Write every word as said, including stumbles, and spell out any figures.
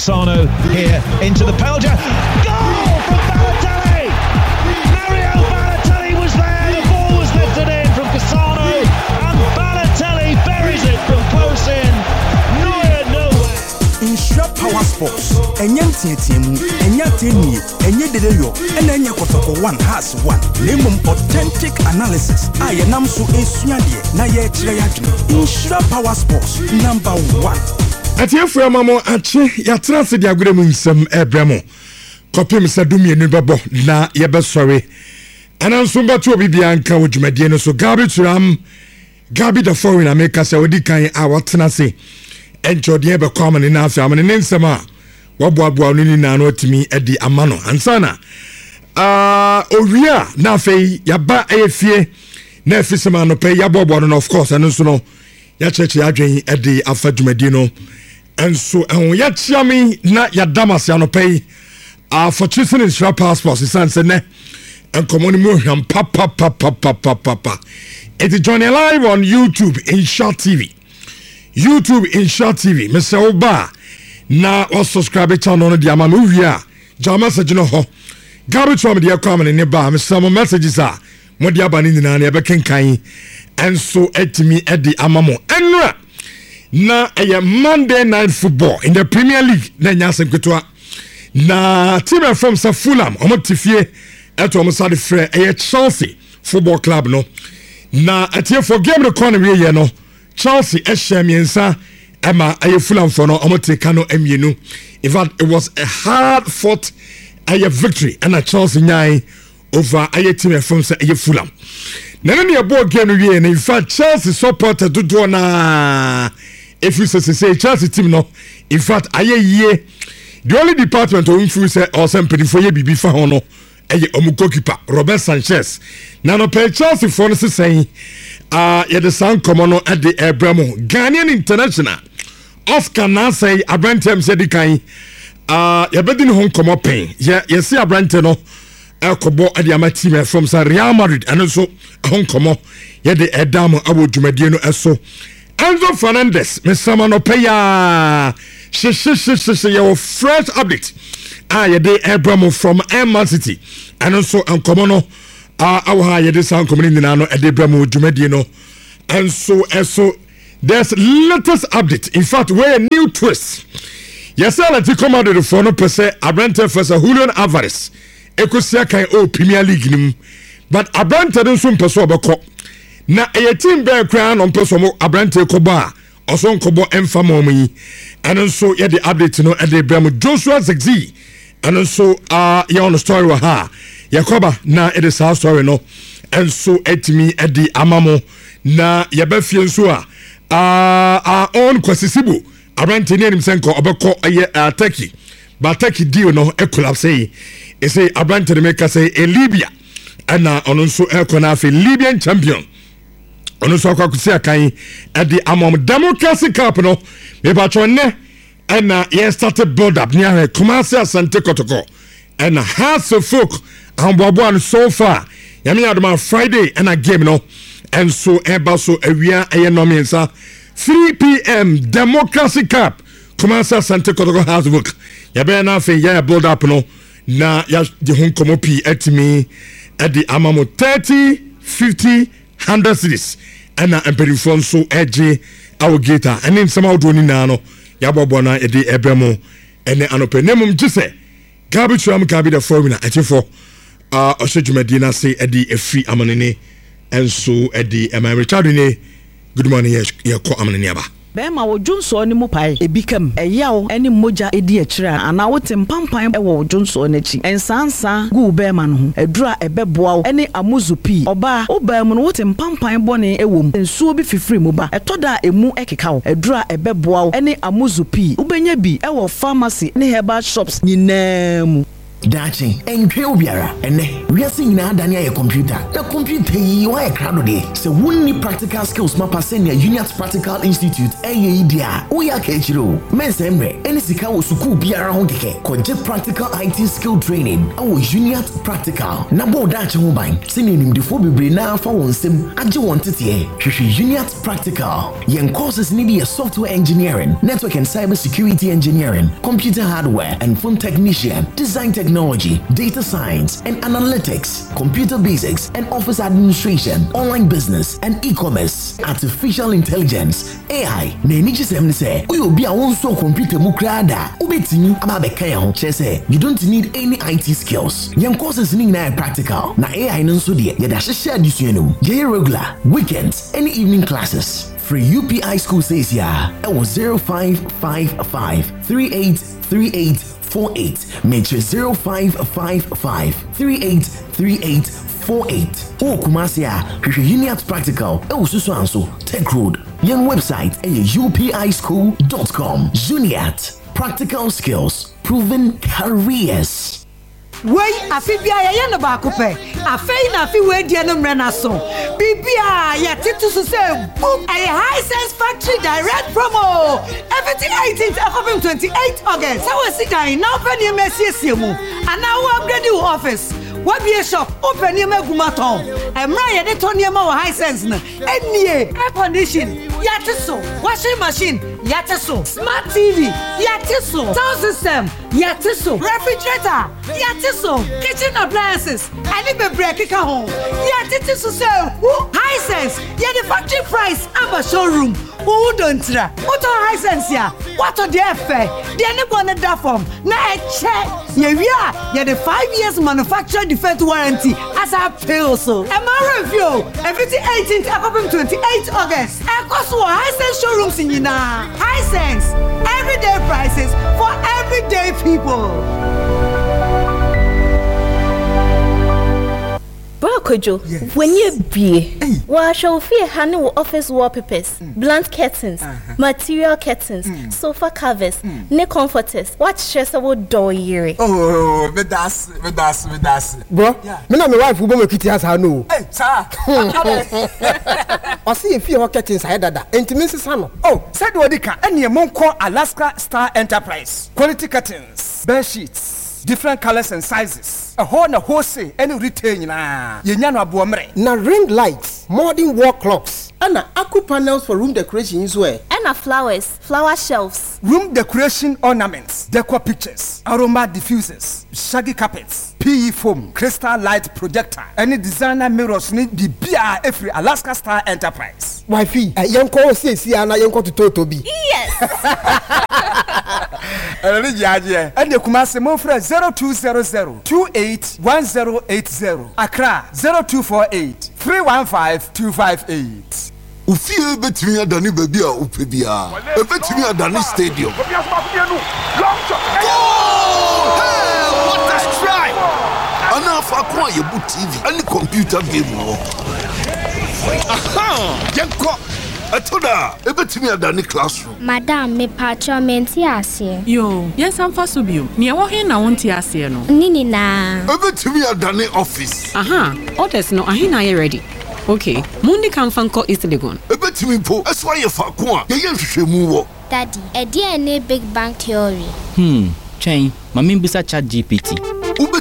Cassano here into the penalty. Goal from Balotelli! Mario Balotelli was there. The ball was lifted in from Cassano, and Balotelli buries it from close in. Neuer nowhere. Insure Power Sports. Enya tietiemu, enya teni, enya dedeyo, and enya kotoko one has one. Lemon authentic analysis. I am so esuadie na ye chire yadwene. Insure Power Sports number one. Atiefo amamo ache yatra se dia gure mu nsem ebremo. Kopim se dumie nu bebo na ye be sorry. Ananso beto obi bia nka wo dwumadie no so Gabi Turam Gabi the foreign America se odi kan a watena se. Enjodie be kwam ne na afia ne nsem a waboaboa no ni na no timi edi amano ansana. Ah owia na afei yaba efie na efisema no pe yaboaboa no of course ananso no ya cheche adwen edi afa dwumadie no. Enso ehun ya chiami na ya damase anopai a for choosing Insure Passport sense ne enkomoni mu hwam pa pa pa pa pa pa pa. It is joining live on YouTube Insure T V. YouTube Insure T V. Mister Oba na o subscribe channel no dia ma no wia. Ja message no ho. Gabi Turam dia kwam ne ba me some messages a mo dia ba ni nyina na e be kenkan enso etimi edi amamo. Enra na a Monday night football in the Premier League na nyasem ketwa na team from Sa Fulham omotifie eto omsade frɛ a Chelsea Football Club no na atie for game the corner we ye no Chelsea ehamiensa ema a Fulham for no omoteka no emienu. In fact it was a hard fought a victory and a Chelsea nyai over a team from Sa Fulham. Na na ne ball game we in fact Chelsea supporter do na if you say, say Chelsea team no, in fact, aye ye the only department of influence or something for ye be for hono, aye omuko keeper Robert Sanchez. Now no pay Chelsea for no saying, ah, ye the sound common at the Abramo Ghanaian international. Oscar na say Abrantem said the kind, ah, ye bedin home come up pain. Ye ye see Abrantem no, Elkobo at the amateur from Real Madrid and also home come up. Ye the Edamo Abu Jumadiano eso. Enzo Fernandez, Mister Manopeya, she she she she your fresh update. Ah, ye de Abramo from Man City, and also Ancomono. Ah, our ye de sound coming in nano at Abramo Jumediano, and so and so. There's latest update. In fact, we're a new twist. Yes, I let you come out of the phone per se. Abrante for Julian Alvarez. Ekosia kan o Premier League nim, but Abrante don't soon perso abako. Na a team bear crown on person Abrante Koba or son Kobo Enfamo and also yeah the update no at the Bramo Joshua Zexi and also uh yeah on the story wa ha Yakoba na it is our story no and so at me at the Amamo na Yabefien so uh our own Kwasisibu Abrante name Senko Obeko a Turkey but Turkey deal no e collapse say e say Abrante make say a Libya and uh on also e konafe Libyan champion. Ono so akwakusi akan at the Amom Democracy Cup no me patro ne and uh, yeah started build up near Kumasi Asante Kotoko and has of folk and so far yami adoma Friday and a game no and so eba so awia eye no mensa three p.m. Democracy Cup Kumasi Asante Kotoko has work yabe na fe yeah build up no na ya de hon komo pi etimi at the Amamo thirty fifty one hundred cities and na empirifon so edge our gator and in some outro ni na no yabobo na e de ebremo ene anope nemum gise Gabi Turam Gabi the formula etifo uh osejumadi na say e de efri amanene enso e de am Richard ni good morning ye ko amanene aba Bema wo Johnson ni mu pai ebikam eyawo eni moja edi akira ana wote mpampan e wo Johnson n'achi ensansa gu bema no ho edura ebeboa wo eni amuzupi oba oba mu no wote mpampan bone ewom ensuo bi fifiri mu ba etoda emu ekeka wo edura ebeboa wo eni amuzupi ubenya bi e wo pharmacy ne herbal shops nyinaa mu dachi entwe obiara ene wiase nyina dane aye computer na computer yi wa ekrado de se wonni practical skills mapa senior Uniat Practical Institute eye idia wo ya ka echiro mensembre eni sika wo suku biara ho keke koje practical I T skill training awo Uniat Practical na bo dachi ho ban senior nimdefo bebre na fa wonsem age won tete hwehwe Uniat Practical yen courses ni be software engineering, network and cyber security engineering, computer hardware and phone technician, design technology, data science and analytics, computer basics and office administration, online business and e-commerce, artificial intelligence, A I. Na eniji sem ne say, we obi a won so computer mu krada, ubetini aba be kan ho che say, you don't need any I T skills. Yen courses ni na practical, na A I no so de, ye da hye adisuanum, ye regular, weekends, and evening classes. Free U P I school says ya. It was zero five five five three eight three eight four eight. Make sure zero five five five three eight three eight four eight. Oh, Kumasia, Uniat Practical. It was so and so. Tech Road. Young website at U P I school dot com. Uniat Practical Skills, proven careers. Wey afibia ye no ba kope afei na afi we die no mre na so bibia ya titu so say book a high sense factory direct promo everything eighteenth of twenty-eighth August so we sit down now open your message mu and now upgrade your office what be a shop open your magumaton emra ye de ton ma high sense na enie air condition yatiso washing machine yatiso smart T V yatiso sound system yatiso refrigerator yatiso kitchen appliances any be break ka home yatiso say high sense ye the factory price aba showroom who don't tra what high sense ya what the fair the any one that form na e check ye we are ye the five years manufacturer defect warranty as I pay so am I review everything eighteenth up twenty-eighth August e cost high sense showrooms in na high sense everyday prices for everyday people. Kojo, yes. When you be, well, shall fear handle office wallpapers, mm. blunt curtains, uh-huh. material curtains, mm. sofa covers, mm. neck comforters. What stressful door year? Oh, but that's, but that's, but that's. Bro, yeah. Me and my wife will make it as I know. Hey, sir. I see if you curtains I that. Intimacy, son. Oh, said Wadika, and your mom call Alaska Star Enterprise. Quality curtains, bed sheets, different colors and sizes. A whole na wholesale any retail na yenya no aboamre na ring lights, modern wall clocks, and aqua panels for room decoration as well. And flowers, flower shelves, room decoration ornaments, decor pictures, aroma diffusers, shaggy carpets, P E foam, crystal light projector, any designer mirrors need be bia every Alaska Star Enterprise. Wifey, a young call says here and I young to Totobi. Yes. And the Kumasi Mofra zero two zero zero two eight one zero eight zero. Accra zero two four eight three one five two five eight. Ufie betimi adani baby a upebia. E betimi adani stadium. Hey, what a strike! Ana fa kwa ye bu T V and computer game wo. Aha! Yenko Atoda, ebetimi adani classroom. Madam, me pacho menti ase. Yo, yes am fa so bio. Me wo he na wonti ase no. Nini na. Ebetimi adani office. Aha, orders no ahe na ye ready. Okay, mundi kan fanko East Legon. Ebetimi po, eso aye fa ko a, ye ye hwehwemu wo. Daddy, e dey na big bang theory. Hmm, chain, mami bisa chat G P T. Ube